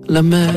la mer.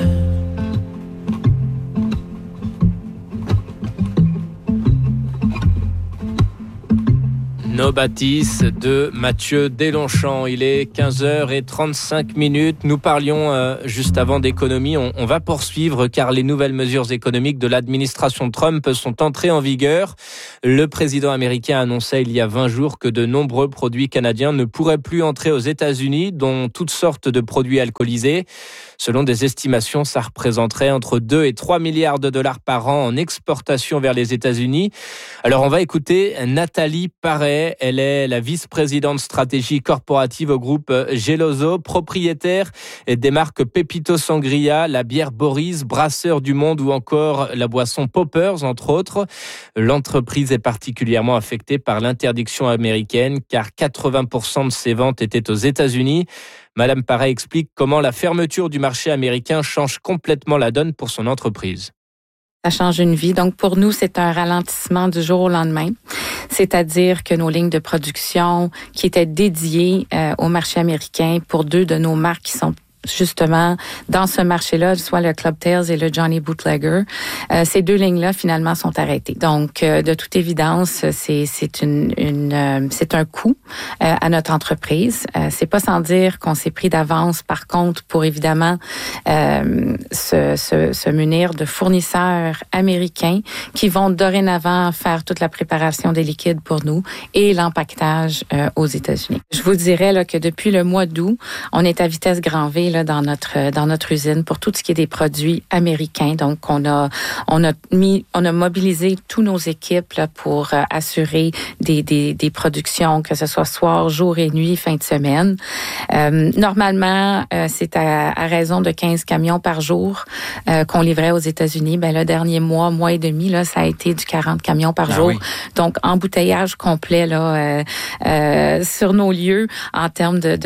Nos bâtisses de Mathieu Deslongchamps. Il est 15h35. Nous parlions juste avant d'économie. On va poursuivre car les nouvelles mesures économiques de l'administration Trump sont entrées en vigueur. Le président américain annonçait il y a 20 jours que de nombreux produits canadiens ne pourraient plus entrer aux États-Unis, dont toutes sortes de produits alcoolisés. Selon des estimations, ça représenterait entre 2 et 3 milliards de dollars par an en exportation vers les États-Unis. Alors on va écouter Nathalie Paré. Elle est la vice-présidente stratégie corporative au groupe Geloso, propriétaire des marques Pepito Sangria, la bière Boris, Brasseur du Monde ou encore la boisson Poppers, entre autres. L'entreprise est particulièrement affectée par l'interdiction américaine car 80% de ses ventes étaient aux États-Unis. Madame Paré explique comment la fermeture du marché américain change complètement la donne pour son entreprise. Ça change une vie. Donc, pour nous, c'est un ralentissement du jour au lendemain. C'est-à-dire que nos lignes de production qui étaient dédiées au marché américain pour 2 de nos marques qui sont justement dans ce marché-là, soit le Club Tales et le Johnny Bootlegger, ces 2 lignes-là finalement sont arrêtées. Donc, de toute évidence, c'est un coût à notre entreprise. C'est pas sans dire qu'on s'est pris d'avance, par contre, pour évidemment se munir de fournisseurs américains qui vont dorénavant faire toute la préparation des liquides pour nous et l'empaquetage aux États-Unis. Je vous dirais là que depuis le mois d'août, on est à vitesse grand V là, dans notre usine pour tout ce qui est des produits américains. Donc, on a mobilisé tous nos équipes là, pour assurer des productions, que ce soit soir, jour et nuit, fin de semaine. Normalement, c'est à raison de 15 camions par jour qu'on livrait aux États-Unis. Ben, le dernier mois et demi, là, ça a été du 40 camions par jour. Oui. Donc, embouteillage complet là, sur nos lieux en termes de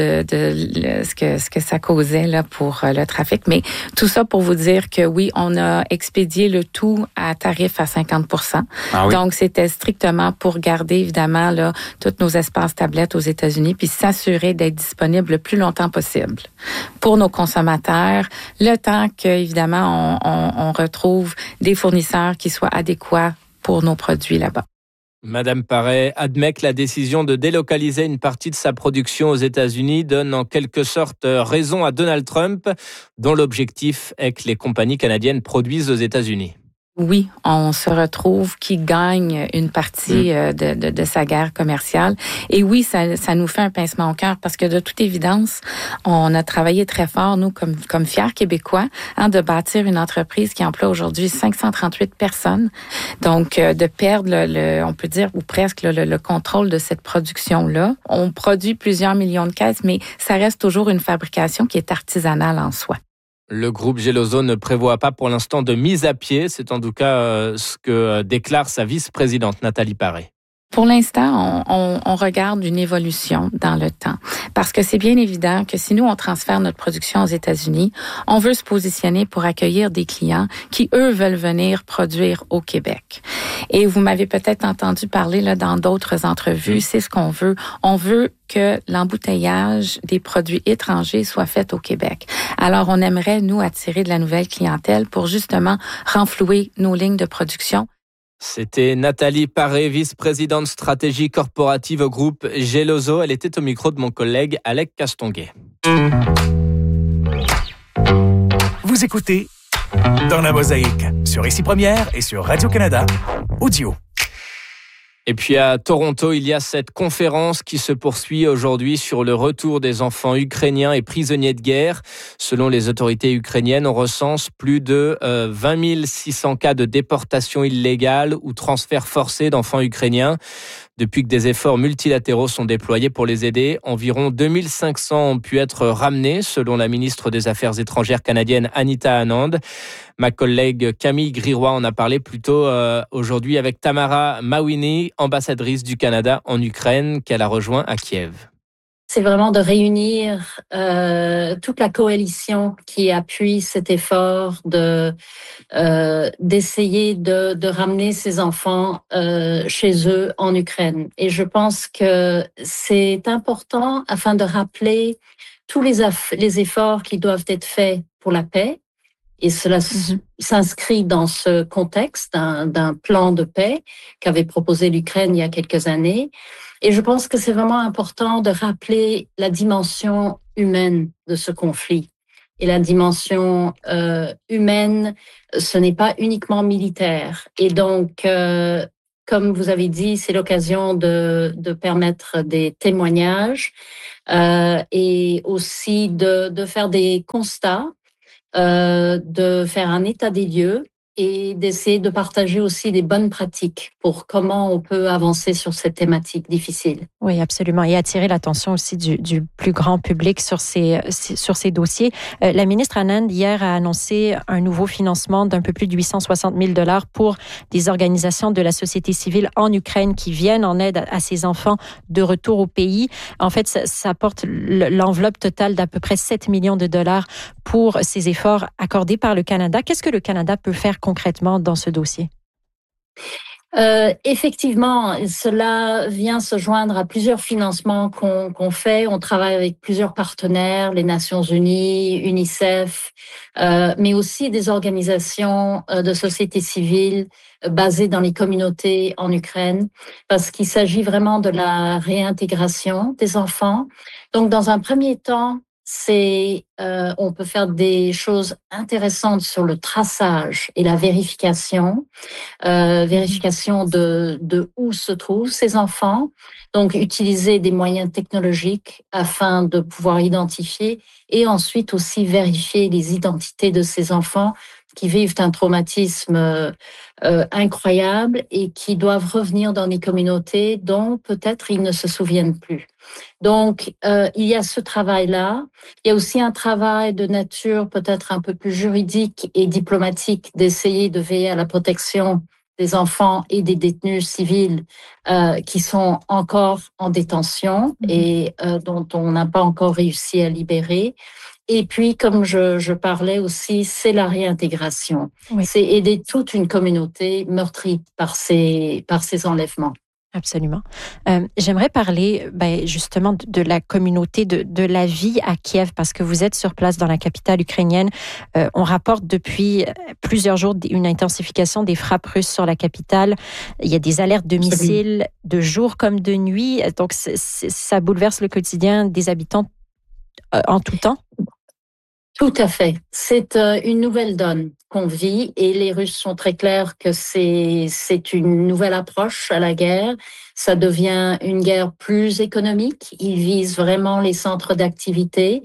ce que ça causait là, pour le trafic. Mais tout ça pour vous dire que oui, on a expédié le tout à tarif à 50%. Ah oui. Donc, c'était strictement pour garder, évidemment, là, tous nos espaces tablettes aux États-Unis puis s'assurer d'être disponible le plus longtemps possible pour nos consommateurs, le temps que, évidemment, on retrouve des fournisseurs qui soient adéquats pour nos produits là-bas. Madame Paré admet que la décision de délocaliser une partie de sa production aux États-Unis donne en quelque sorte raison à Donald Trump, dont l'objectif est que les compagnies canadiennes produisent aux États-Unis. Oui, on se retrouve qui gagne une partie de sa guerre commerciale. Et oui, ça nous fait un pincement au cœur parce que de toute évidence, on a travaillé très fort, nous, comme fiers Québécois, de bâtir une entreprise qui emploie aujourd'hui 538 personnes. Donc, de perdre on peut dire, ou presque le contrôle de cette production-là. On produit plusieurs millions de caisses, mais ça reste toujours une fabrication qui est artisanale en soi. Le groupe Geloso ne prévoit pas pour l'instant de mise à pied. C'est en tout cas ce que déclare sa vice-présidente Nathalie Paré. Pour l'instant, on regarde une évolution dans le temps. Parce que c'est bien évident que si nous, on transfère notre production aux États-Unis, on veut se positionner pour accueillir des clients qui, eux, veulent venir produire au Québec. Et vous m'avez peut-être entendu parler là dans d'autres entrevues, c'est ce qu'on veut. On veut que l'embouteillage des produits étrangers soit fait au Québec. Alors, on aimerait, nous, attirer de la nouvelle clientèle pour justement renflouer nos lignes de production. C'était Nathalie Paré, vice-présidente stratégie corporative au groupe Geloso. Elle était au micro de mon collègue Alec Castonguay. Vous écoutez Dans la Mosaïque sur Ici Première et sur Radio-Canada Audio. Et puis à Toronto, il y a cette conférence qui se poursuit aujourd'hui sur le retour des enfants ukrainiens et prisonniers de guerre. Selon les autorités ukrainiennes, on recense plus de 20 600 cas de déportation illégale ou transfert forcé d'enfants ukrainiens. Depuis que des efforts multilatéraux sont déployés pour les aider, environ 2500 ont pu être ramenés, selon la ministre des Affaires étrangères canadienne Anita Anand. Ma collègue Camille Griroy en a parlé plus tôt aujourd'hui avec Tamara Mawini, ambassadrice du Canada en Ukraine, qu'elle a rejoint à Kiev. C'est vraiment de réunir toute la coalition qui appuie cet effort d'essayer de ramener ces enfants chez eux en Ukraine. Et je pense que c'est important afin de rappeler tous les efforts qui doivent être faits pour la paix. Et cela s'inscrit dans ce contexte d'un plan de paix qu'avait proposé l'Ukraine il y a quelques années. Et je pense que c'est vraiment important de rappeler la dimension humaine de ce conflit. Et la dimension humaine, ce n'est pas uniquement militaire. Et donc, comme vous avez dit, c'est l'occasion de permettre des témoignages et aussi de faire des constats, de faire un état des lieux et d'essayer de partager aussi des bonnes pratiques pour comment on peut avancer sur cette thématique difficile. Oui, absolument. Et attirer l'attention aussi du plus grand public sur ces dossiers. La ministre Anand, hier, a annoncé un nouveau financement d'un peu plus de 860 000 $ pour des organisations de la société civile en Ukraine qui viennent en aide à ces enfants de retour au pays. En fait, ça porte l'enveloppe totale d'à peu près 7 millions de dollars pour ces efforts accordés par le Canada. Qu'est-ce que le Canada peut faire concrètement dans ce dossier? Effectivement, cela vient se joindre à plusieurs financements qu'on fait. On travaille avec plusieurs partenaires, les Nations Unies, UNICEF, mais aussi des organisations de société civile basées dans les communautés en Ukraine, parce qu'il s'agit vraiment de la réintégration des enfants. Donc, dans un premier temps, on peut faire des choses intéressantes sur le traçage et la vérification de où se trouvent ces enfants. Donc, utiliser des moyens technologiques afin de pouvoir identifier et ensuite aussi vérifier les identités de ces enfants qui vivent un traumatisme incroyable et qui doivent revenir dans des communautés dont peut-être ils ne se souviennent plus. Donc, il y a ce travail-là. Il y a aussi un travail de nature peut-être un peu plus juridique et diplomatique d'essayer de veiller à la protection des enfants et des détenus civils qui sont encore en détention et dont on n'a pas encore réussi à libérer. Et puis, comme je parlais aussi, c'est la réintégration. Oui. C'est aider toute une communauté meurtrie par ces enlèvements. Absolument. J'aimerais parler justement de la communauté, de la vie à Kiev, parce que vous êtes sur place dans la capitale ukrainienne. On rapporte depuis plusieurs jours une intensification des frappes russes sur la capitale. Il y a des alertes de missiles de jour comme de nuit. Donc, ça bouleverse le quotidien des habitants en tout temps. Tout à fait. C'est une nouvelle donne qu'on vit et les Russes sont très clairs que c'est une nouvelle approche à la guerre. Ça devient une guerre plus économique. Ils visent vraiment les centres d'activité.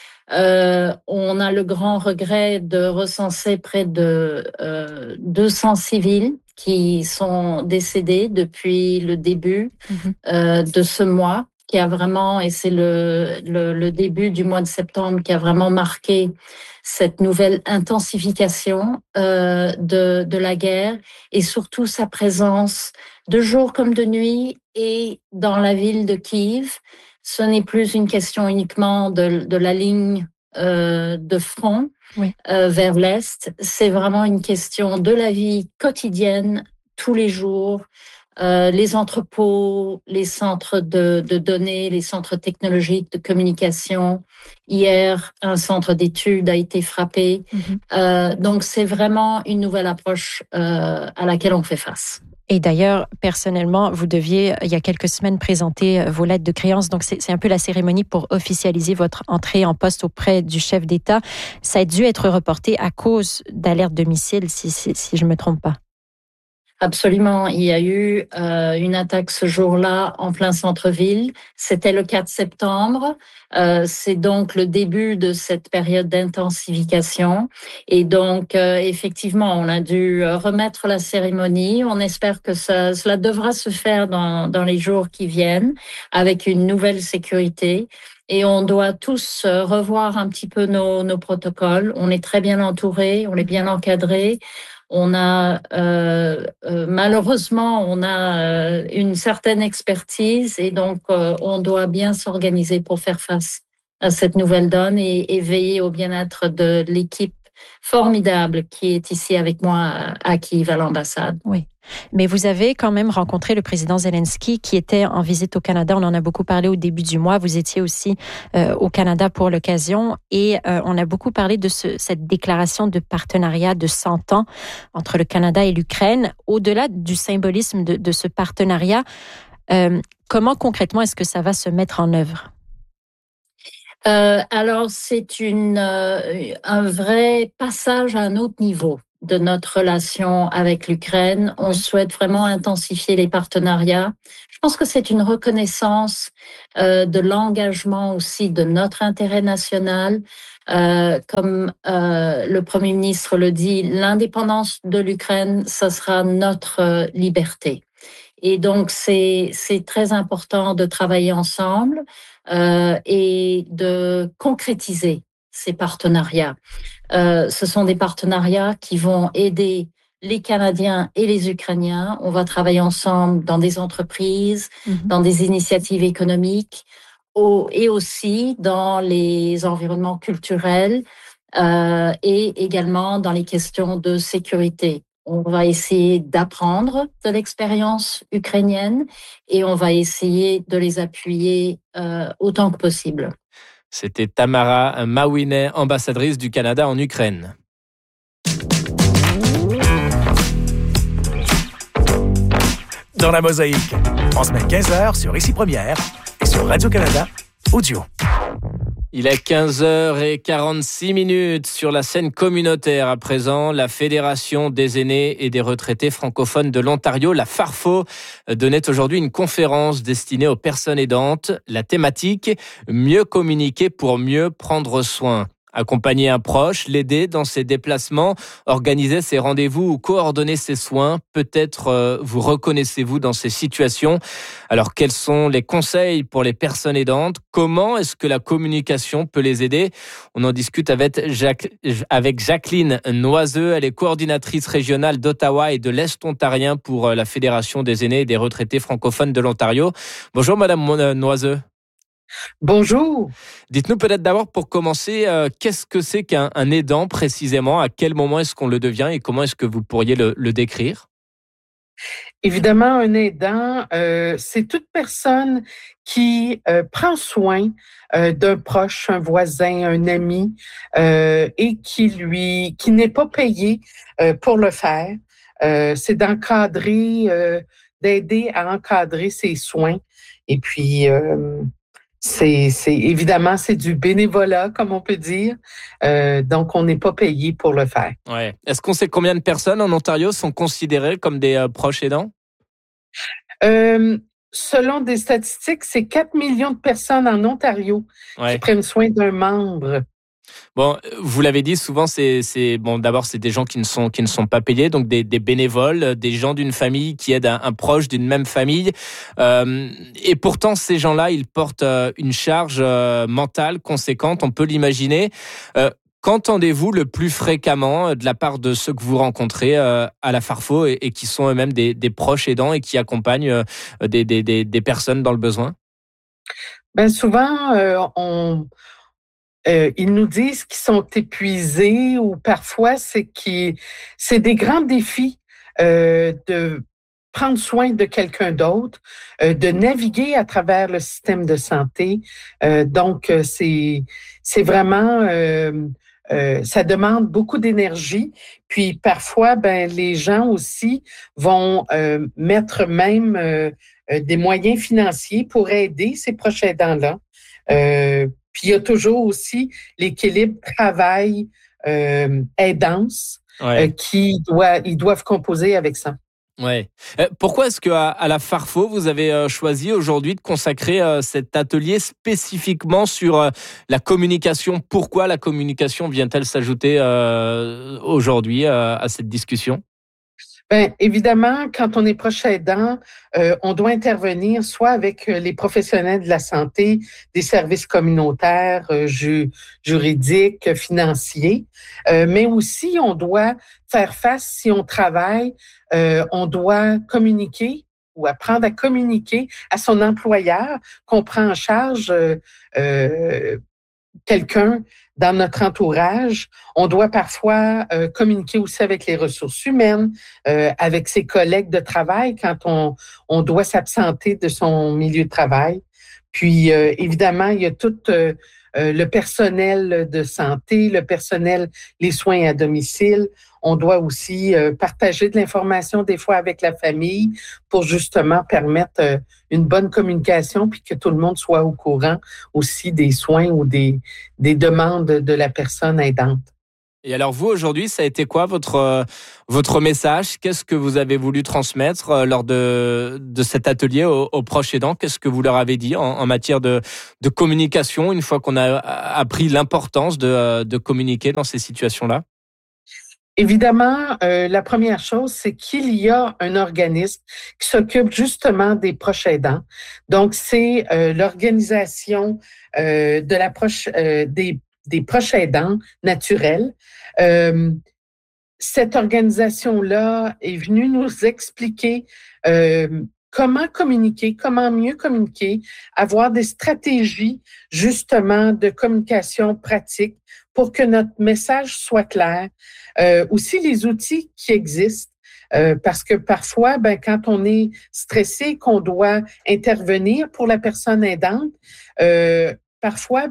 On a le grand regret de recenser près de 200 civils qui sont décédés depuis le début de ce mois, qui a vraiment, et c'est le début du mois de septembre qui a vraiment marqué cette nouvelle intensification de la guerre et surtout sa présence de jour comme de nuit et dans la ville de Kiev. Ce n'est plus une question uniquement de la ligne de front vers l'Est, c'est vraiment une question de la vie quotidienne, tous les jours. Les entrepôts, les centres de données, les centres technologiques de communication. Hier, un centre d'études a été frappé. Donc, c'est vraiment une nouvelle approche à laquelle on fait face. Et d'ailleurs, personnellement, vous deviez, il y a quelques semaines, présenter vos lettres de créance. Donc, c'est un peu la cérémonie pour officialiser votre entrée en poste auprès du chef d'État. Ça a dû être reporté à cause d'alertes de missiles, si je ne me trompe pas. Absolument. Il y a eu une attaque ce jour-là en plein centre-ville. C'était le 4 septembre. C'est donc le début de cette période d'intensification. Et donc, effectivement, on a dû remettre la cérémonie. On espère que cela devra se faire dans les jours qui viennent avec une nouvelle sécurité. Et on doit tous revoir un petit peu nos protocoles. On est très bien entourés, on est bien encadrés. On a malheureusement une certaine expertise et donc on doit bien s'organiser pour faire face à cette nouvelle donne et veiller au bien-être de l'équipe formidable qui est ici avec moi à Kiev, à l'ambassade. Oui. Mais vous avez quand même rencontré le président Zelensky qui était en visite au Canada. On en a beaucoup parlé au début du mois. Vous étiez aussi au Canada pour l'occasion et on a beaucoup parlé de cette déclaration de partenariat de 100 ans entre le Canada et l'Ukraine. Au-delà du symbolisme de ce partenariat, comment concrètement est-ce que ça va se mettre en œuvre? Alors, c'est un vrai passage à un autre niveau de notre relation avec l'Ukraine. On souhaite vraiment intensifier les partenariats. Je pense que c'est une reconnaissance de l'engagement aussi de notre intérêt national. Comme le Premier ministre le dit, l'indépendance de l'Ukraine, ça sera notre liberté. Et donc, c'est très important de travailler ensemble et de concrétiser ces partenariats. Ce sont des partenariats qui vont aider les Canadiens et les Ukrainiens. On va travailler ensemble dans des entreprises, dans des initiatives économiques et aussi dans les environnements culturels et également dans les questions de sécurité. On va essayer d'apprendre de l'expérience ukrainienne et on va essayer de les appuyer autant que possible. C'était Tamara Mawhinney, ambassadrice du Canada en Ukraine. Dans la mosaïque, en semaine 15h sur Ici Première et sur Radio-Canada Audio. Il est 15h46 sur la scène communautaire. À présent, la Fédération des aînés et des retraités francophones de l'Ontario, la FARFO, donnait aujourd'hui une conférence destinée aux personnes aidantes. La thématique, mieux communiquer pour mieux prendre soin. Accompagner un proche, l'aider dans ses déplacements, organiser ses rendez-vous ou coordonner ses soins. Peut-être vous reconnaissez-vous dans ces situations. Alors, quels sont les conseils pour les personnes aidantes? Comment est-ce que la communication peut les aider? On en discute avec Jacqueline Noiseux. Elle est coordinatrice régionale d'Ottawa et de l'Est ontarien pour la Fédération des aînés et des retraités francophones de l'Ontario. Bonjour, Madame Noiseux. Bonjour. Dites-nous peut-être d'abord pour commencer, qu'est-ce que c'est qu'un aidant précisément? À quel moment est-ce qu'on le devient et comment est-ce que vous pourriez le décrire? Évidemment, un aidant, c'est toute personne qui prend soin d'un proche, un voisin, un ami, et qui n'est pas payé pour le faire. C'est d'aider à encadrer ses soins. Et puis, c'est évidemment, c'est du bénévolat, comme on peut dire. Donc, on n'est pas payé pour le faire. Ouais. Est-ce qu'on sait combien de personnes en Ontario sont considérées comme des proches aidants? Selon des statistiques, c'est 4 millions de personnes en Ontario qui prennent soin d'un membre. Bon, vous l'avez dit, souvent, d'abord, c'est des gens qui ne sont pas payés, donc des bénévoles, des gens d'une famille qui aident un proche d'une même famille. Et pourtant, ces gens-là, ils portent une charge mentale conséquente, on peut l'imaginer. Qu'entendez-vous le plus fréquemment de la part de ceux que vous rencontrez à la FARFO et qui sont eux-mêmes des proches aidants et qui accompagnent des personnes dans le besoin? Ben souvent, ils nous disent qu'ils sont épuisés ou parfois c'est des grands défis de prendre soin de quelqu'un d'autre, de naviguer à travers le système de santé. Donc, c'est vraiment... ça demande beaucoup d'énergie. Puis parfois, les gens aussi vont mettre même des moyens financiers pour aider ces proches aidants-là. Puis il y a toujours aussi l'équilibre travail-aidance ils doivent composer avec ça. Ouais. Pourquoi est-ce qu'à la FARFO, vous avez choisi aujourd'hui de consacrer cet atelier spécifiquement sur la communication? Pourquoi la communication vient-elle s'ajouter aujourd'hui à cette discussion? Évidemment, quand on est proche aidant, on doit intervenir soit avec les professionnels de la santé, des services communautaires, juridiques, financiers, mais aussi on doit faire face, si on travaille, on doit communiquer ou apprendre à communiquer à son employeur qu'on prend en charge quelqu'un dans notre entourage. On doit parfois communiquer aussi avec les ressources humaines, avec ses collègues de travail quand on doit s'absenter de son milieu de travail. Puis, évidemment, il y a tout le personnel de santé, le personnel, les soins à domicile. On doit aussi partager de l'information des fois avec la famille pour justement permettre une bonne communication puis que tout le monde soit au courant aussi des soins ou des demandes de la personne aidante. Et alors vous, aujourd'hui, ça a été quoi votre message? Qu'est-ce que vous avez voulu transmettre lors de cet atelier aux proches aidants? Qu'est-ce que vous leur avez dit en matière de communication, une fois qu'on a appris l'importance de communiquer dans ces situations-là? Évidemment, la première chose, c'est qu'il y a un organisme qui s'occupe justement des proches aidants. Donc, c'est l'organisation de l'approche des proches aidants naturels. Cette organisation-là est venue nous expliquer comment communiquer, comment mieux communiquer, avoir des stratégies justement de communication pratique pour que notre message soit clair. Aussi les outils qui existent, parce que parfois, quand on est stressé, qu'on doit intervenir pour la personne aidante, parfois,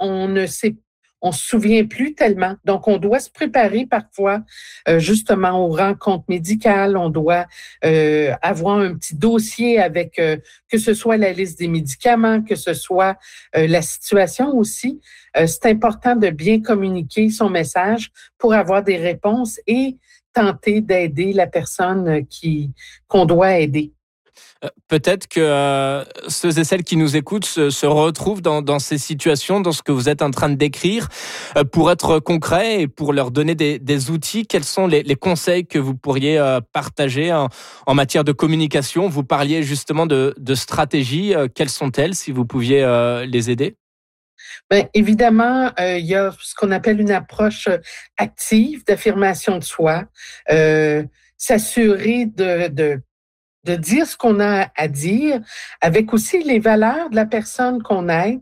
on se souvient plus tellement. Donc, on doit se préparer parfois justement aux rencontres médicales. On doit avoir un petit dossier avec que ce soit la liste des médicaments, que ce soit la situation aussi. C'est important de bien communiquer son message pour avoir des réponses et tenter d'aider la personne qu'on doit aider. Peut-être que ceux et celles qui nous écoutent se retrouvent dans ces situations, dans ce que vous êtes en train de décrire. Pour être concret et pour leur donner des outils, quels sont les conseils que vous pourriez partager en matière de communication? Vous parliez justement de stratégies. Quelles sont-elles, si vous pouviez les aider? Évidemment, il y a ce qu'on appelle une approche active d'affirmation de soi. S'assurer de dire ce qu'on a à dire, avec aussi les valeurs de la personne qu'on aide,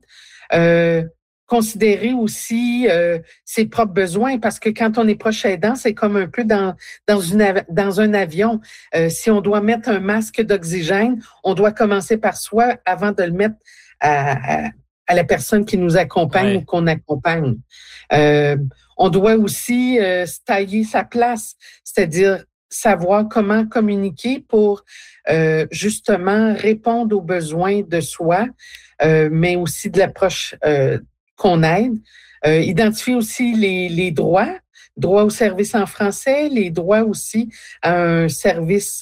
considérer aussi ses propres besoins, parce que quand on est proche aidant, c'est comme un peu dans un avion. Si on doit mettre un masque d'oxygène, on doit commencer par soi avant de le mettre à la personne qui nous accompagne ou qu'on accompagne. On doit aussi se tailler sa place, c'est-à-dire savoir comment communiquer pour justement répondre aux besoins de soi, mais aussi de l'approche qu'on aide. Identifier aussi les droits au service en français, les droits aussi à un service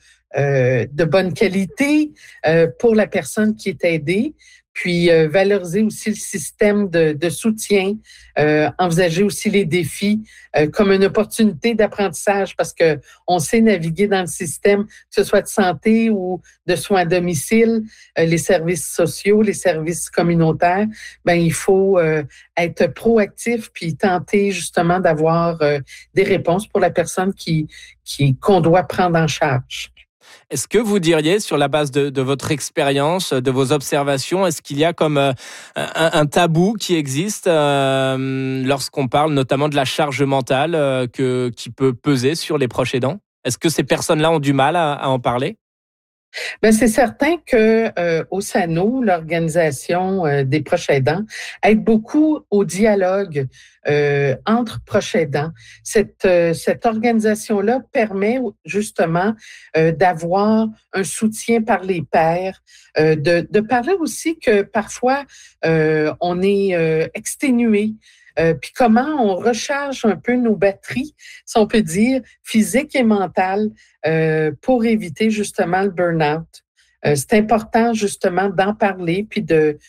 de bonne qualité pour la personne qui est aidée. Puis valoriser aussi le système de soutien, envisager aussi les défis comme une opportunité d'apprentissage parce que on sait naviguer dans le système, que ce soit de santé ou de soins à domicile, les services sociaux, les services communautaires. Il faut être proactif puis tenter justement d'avoir des réponses pour la personne qu'on doit prendre en charge. Est-ce que vous diriez, sur la base de votre expérience, de vos observations, est-ce qu'il y a comme un tabou qui existe lorsqu'on parle notamment de la charge mentale qui peut peser sur les proches aidants? Est-ce que ces personnes-là ont du mal à en parler? C'est certain que au SANO, l'organisation des proches aidants, aide beaucoup au dialogue entre proches aidants. Cette organisation-là permet justement d'avoir un soutien par les pairs, de parler aussi que parfois on est exténué. Puis comment on recharge un peu nos batteries, si on peut dire, physiques et mentales, pour éviter justement le burn-out. C'est important justement d'en parler puis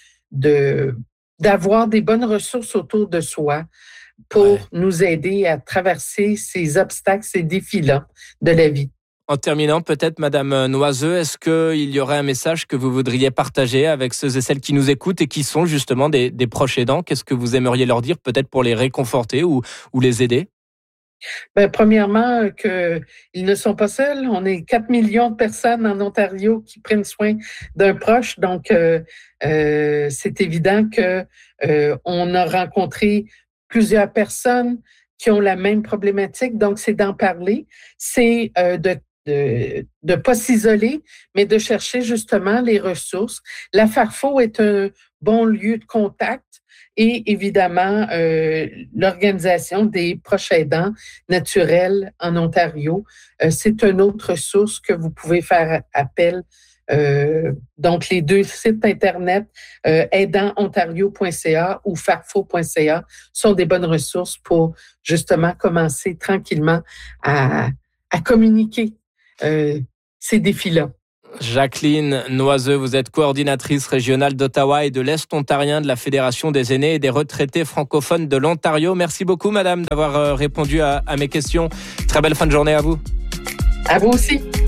d'avoir des bonnes ressources autour de soi pour nous aider à traverser ces obstacles, ces défis-là de la vie. En terminant, peut-être, Madame Noiseux, est-ce qu'il y aurait un message que vous voudriez partager avec ceux et celles qui nous écoutent et qui sont justement des proches aidants? Qu'est-ce que vous aimeriez leur dire, peut-être pour les réconforter ou les aider? Premièrement, qu'ils ne sont pas seuls. On est 4 millions de personnes en Ontario qui prennent soin d'un proche. Donc, c'est évident que on a rencontré plusieurs personnes qui ont la même problématique. Donc, c'est d'en parler. C'est de pas s'isoler, mais de chercher justement les ressources. La Farfo est un bon lieu de contact. Et évidemment, l'Organisation des proches aidants naturels en Ontario, c'est une autre ressource que vous pouvez faire appel. Donc, les deux sites Internet, aidantontario.ca ou farfo.ca, sont des bonnes ressources pour justement commencer tranquillement à communiquer ces défis-là. Jacqueline Noiseux, vous êtes coordinatrice régionale d'Ottawa et de l'Est ontarien de la Fédération des aînés et des retraités francophones de l'Ontario. Merci beaucoup, madame, d'avoir répondu à mes questions. Très belle fin de journée à vous. À vous aussi.